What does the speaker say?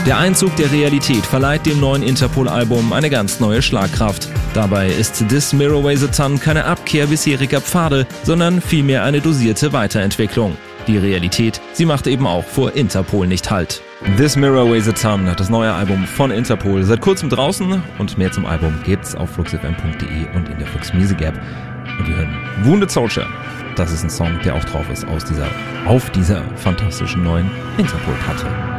Der Einzug der Realität verleiht dem neuen Interpol-Album eine ganz neue Schlagkraft. Dabei ist This Mirror Weighs a Ton keine Abkehr bisheriger Pfade, sondern vielmehr eine dosierte Weiterentwicklung. Die Realität, sie macht eben auch vor Interpol nicht Halt. This Mirror Weighs a Ton, das neue Album von Interpol, seit kurzem draußen und mehr zum Album gibt's auf fluxfm.de und in der Flux Music App. Und wir hören Wounded Soldier. Das ist ein Song, der auch drauf ist auf dieser fantastischen neuen Interpol-Platte.